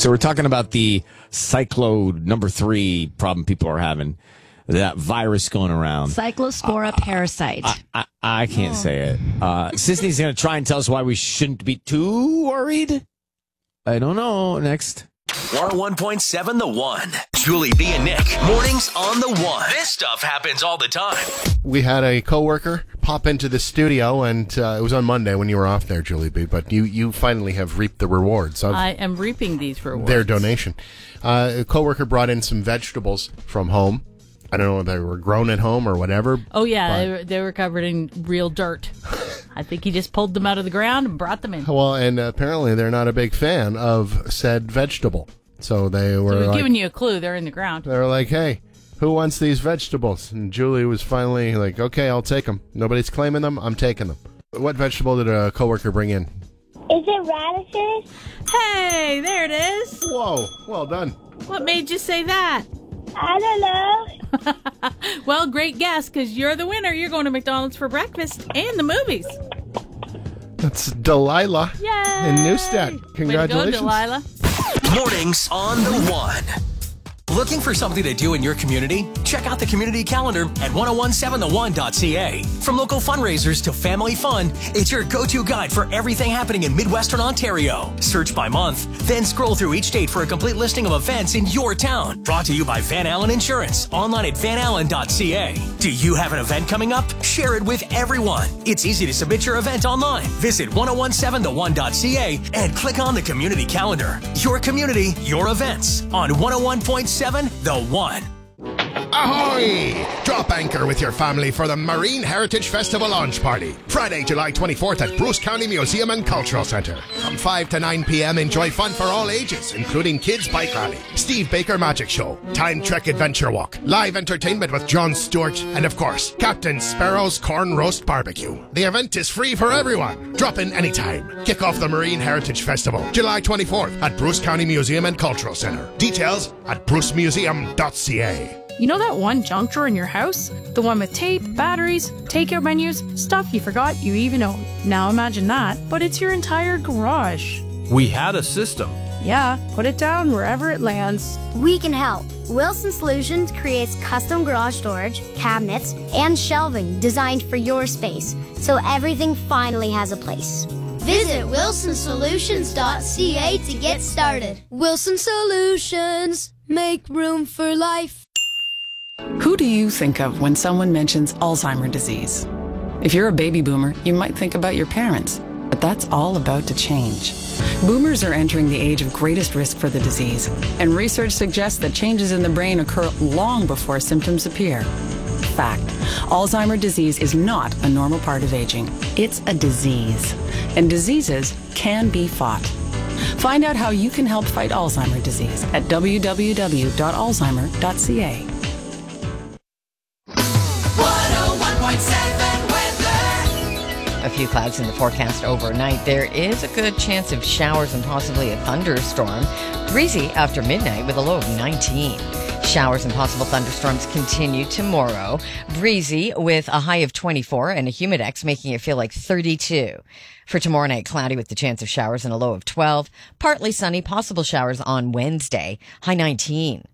So we're talking about the cyclone number 3 problem people are having. That virus going around. Cyclospora parasite. I can't say it. Sisney's going to try and tell us why we shouldn't be too worried. I don't know. Next. 101.7 The One. Julie B and Nick. Mornings on The One. This stuff happens all the time. We had a coworker pop into the studio, and it was on Monday when you were off there, Julie B. But you finally have reaped the rewards of I am reaping these rewards. their donation. A coworker brought in some vegetables from home. I don't know if they were grown at home or whatever. Oh, yeah, they were covered in real dirt. I think he just pulled them out of the ground and brought them in. Well, and apparently they're not a big fan of said vegetable. So they were So we've like, given you a clue. They're in the ground. they were like, hey, who wants these vegetables? And Julie was finally like, okay, I'll take them. Nobody's claiming them. I'm taking them. What vegetable did a coworker bring in? Is it radishes? Hey, there it is. Whoa, well done. What made you say that? I don't know. Well, great guess, because you're the winner. You're going to McDonald's for breakfast and the movies. That's Delilah Yay! in Neustadt. Congratulations. Way to go, Delilah. Mornings on The One. Looking for something to do in your community? Check out the community calendar at 1017thone.ca. From local fundraisers to family fun, it's your go-to guide for everything happening in Midwestern Ontario. Search by month, then scroll through each date for a complete listing of events in your town. Brought to you by Van Allen Insurance, online at vanallen.ca. Do you have an event coming up? Share it with everyone. It's easy to submit your event online. Visit 1017thone.ca and click on the community calendar. Your community, your events on 101.7 The One. Ahoy! Drop anchor with your family for the Marine Heritage Festival launch party. Friday, July 24th at Bruce County Museum and Cultural Centre. From 5 to 9 p.m. enjoy fun for all ages, including Kids Bike Rally, Steve Baker Magic Show, Time Trek Adventure Walk, live entertainment with Jon Stewart, and of course, Captain Sparrow's Corn Roast Barbecue. The event is free for everyone. Drop in anytime. Kick off the Marine Heritage Festival, July 24th at Bruce County Museum and Cultural Centre. Details at brucemuseum.ca. You know that one junk drawer in your house? The one with tape, batteries, takeout menus, stuff you forgot you even owned. Now imagine that, but it's your entire garage. We had a system. Yeah, put it down wherever it lands. We can help. Wilson Solutions creates custom garage storage, cabinets, and shelving designed for your space, so everything finally has a place. Visit wilsonsolutions.ca to get started. Wilson Solutions. Make room for life. Who do you think of when someone mentions Alzheimer's disease? If you're a baby boomer, you might think about your parents, but that's all about to change. Boomers are entering the age of greatest risk for the disease, and research suggests that changes in the brain occur long before symptoms appear. Fact: Alzheimer's disease is not a normal part of aging. It's a disease, and diseases can be fought. Find out how you can help fight Alzheimer's disease at www.alzheimer.ca. A few clouds in the forecast overnight. There is a good chance of showers and possibly a thunderstorm. Breezy after midnight with a low of 19. Showers and possible thunderstorms continue tomorrow. Breezy with a high of 24 and a humidex making it feel like 32. For tomorrow night, cloudy with the chance of showers and a low of 12. Partly sunny, possible showers on Wednesday, high 19.